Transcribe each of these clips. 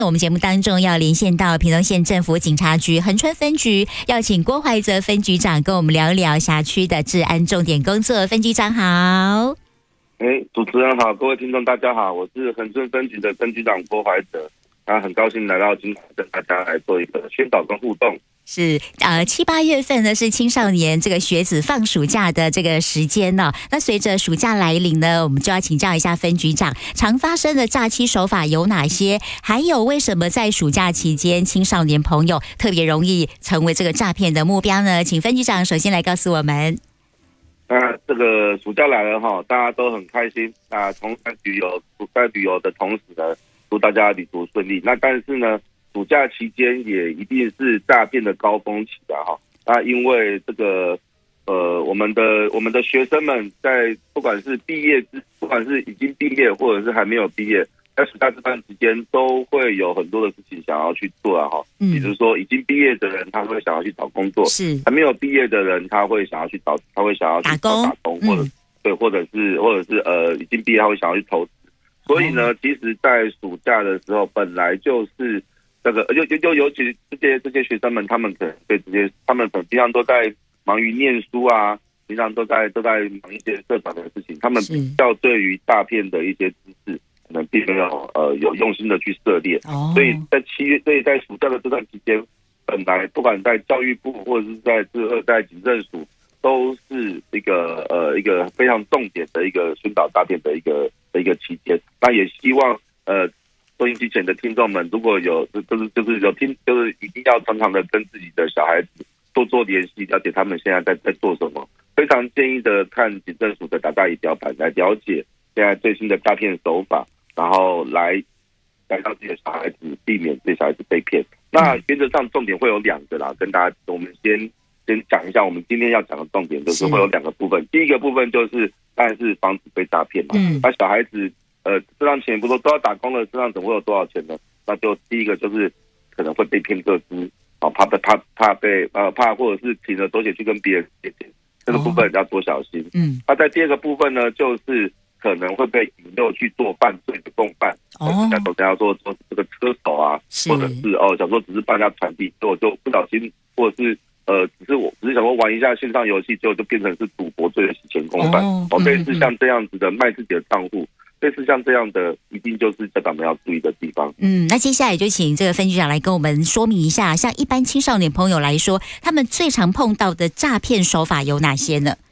我们节目当中要连线到屏东县政府警察局恒春分局，要请郭怀泽分局长跟我们聊一聊辖区的治安重点工作。分局长好。 主持人好，各位听众大家好，我是恒春分局的分局长郭怀泽，很高兴来到今天跟大家来做一个宣导跟互动。 是7、8月份呢是青少年这个学子放暑假的这个时间呢。那随着暑假来临呢，我们就要请教一下分局长，常发生的诈欺手法有哪些？还有为什么在暑假期间青少年朋友特别容易成为这个诈骗的目标呢？请分局长首先来告诉我们。 这个暑假来了哈，大家都很开心。同在旅游的同时呢，祝大家旅途顺利。那但是呢，暑假期间也一定是诈骗的高峰期的哈。因为这个我们的学生们在不管是已经毕业或者是还没有毕业，在暑假这段时间都会有很多的事情想要去做哈。比如说已经毕业的人，他会想要去找工作；是还没有毕业的人，他会想要去打工，或者是已经毕业他会想要去投资。所以呢，其实，在暑假的时候，本来就是这个，尤其这些学生们，他们可能对他们可能平常都在忙于念书啊，平常都在忙一些社团的事情，他们比较对于诈骗的一些知识，可能并没有有用心的去涉猎。所以在暑假的这段期间，本来不管在教育部或者是在警政署，都是一个非常重点的一个宣导诈骗的一个期间。那也希望收音机前的听众们，如果有就是一定要常常的跟自己的小孩子多联系，了解他们现在在做什么。非常建议的看警政署的打诈仪表板，来了解现在最新的诈骗手法，然后来让自己的小孩子避免这些小孩子被骗。那原则上重点会有2个啦，跟大家我们先讲一下，我们今天要讲的重点就是会有2个部分。第一个部分就是当然是防止被诈骗嘛。那小孩子身上钱不多，都要打工了，身上总会有多少钱呢？那就第一个就是可能会被骗个资，怕或者是铤而走险去跟别人借钱，这个部分要多小心。那在第二个部分呢，就是可能会被引诱去做犯罪的共犯。人家要做这个车手啊，或者是想说只是帮人家传递，我就不小心，或者是只是想说玩一下线上游戏，结果就变成是赌博罪的洗钱共犯。类似像这样子的卖自己的账户，类似像这样的，一定就是家长们要注意的地方。 那接下来就请这个分局长来跟我们说明一下，像一般青少年朋友来说，他们最常碰到的诈骗手法有哪些呢？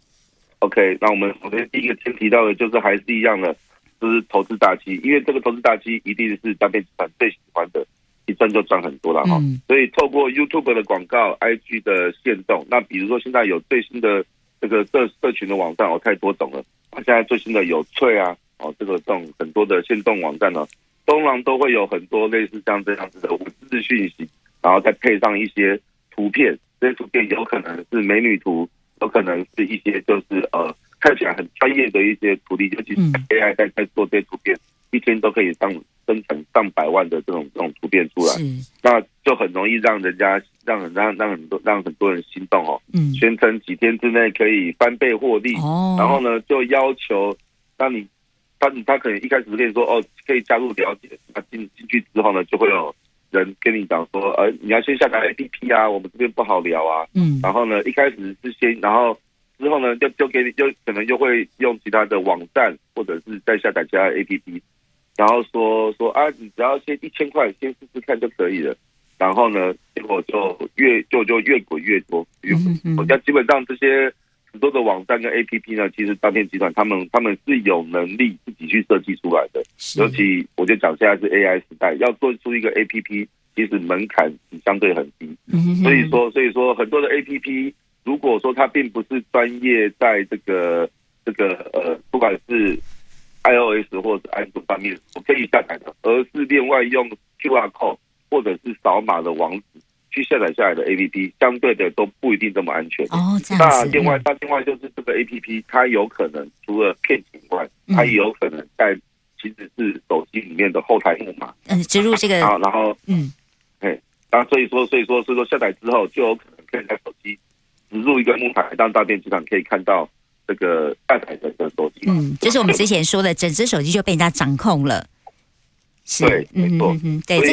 OK， 那我们首先第一个先提到的就是还是一样的，就是投资诈欺，因为这个投资诈欺一定是诈骗集团最喜欢的，一赚就赚很多了哈。所以透过 YouTube 的广告、IG 的限动，那比如说现在有最新的这个社群的网站太多种了，现在最新的有脆啊，这种很多的限动网站呢，通常都会有很多类似像这样子的文字讯息，然后再配上一些图片，这些图片有可能是美女图，有可能是一些就是看起来很专业的一些图例，尤其是 AI 在做这些图片，一天都可以生成上百万的这种图片出来，那就很容易让很多人心动宣称几天之内可以翻倍获利，然后呢就要求他可能一开始跟你说可以加入了解，那进去之后呢，就会有人跟你讲说你要先下载 APP 啊，我们这边不好聊啊。然后呢一开始是先，然后之后呢就可能又会用其他的网站或者是再下载其他的 APP， 然后说你只要先1000块先试试看就可以了。然后呢结果就越滚越多，我基本上这些很多的网站跟 APP 呢，其实诈骗集团他们是有能力自己去设计出来的。尤其我就讲现在是 AI 时代，要做出一个 APP， 其实门槛相对很低。所以说很多的 APP， 如果说它并不是专业在这个不管是 iOS 或者安卓上面我可以下载的，而是另外用 QR code 或者是扫码的网址去下载下来的 APP， 相对的都不一定这么安全。那另外就是这个 APP， 它有可能除了骗钱以外，它也有可能其实是手机里面的后台木马， 植入这个， 然后那所以说下载之后就有可能可以在手机植入一个木马，让诈骗集团可以看到这个下载的手机。 就是我们之前说的，整只手机就被人家掌控了。 是， 对，没错， 对。